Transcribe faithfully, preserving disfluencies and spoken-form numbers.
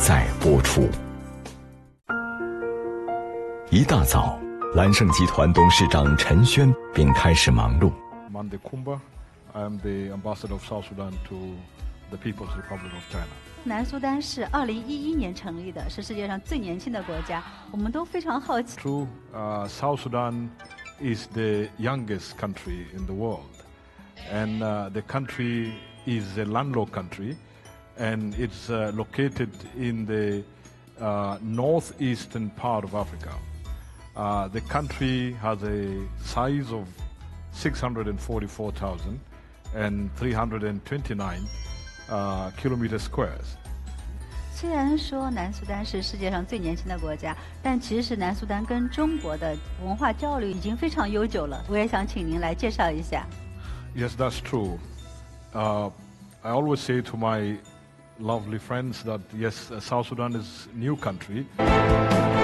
在播出。一大早，蓝盛集团董事长陈轩便开始忙碌。 Mande Kumba, I am the ambassador of South Sudan to the People's Republic of China. 南苏丹是二零一一年成立的，是世界上最年轻的国家，我们都非常好奇。 True, uh, South Sudan is the youngest country in the world, and uh, the country is a landlocked country, and it's uh, located in the uh, northeastern part of Africa. Uh, the country has a size of six hundred forty-four thousand and three hundred twenty-nine uh, kilometer squares. 虽然说南苏丹是世界上最年轻的国家，但其实南苏丹跟中国的文化交流已经非常悠久了。我也想请您来介绍一下。 Yes, that's true. Uh, I always say to my lovely friends that yes, South Sudan is a new country.